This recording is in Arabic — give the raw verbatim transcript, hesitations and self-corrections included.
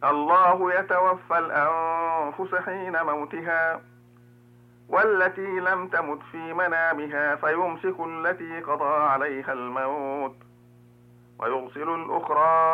الله يتوفى الأنفس حين موتها والتي لم تمت في منامها فيمسك التي قضى عليها الموت ويرسل الأخرى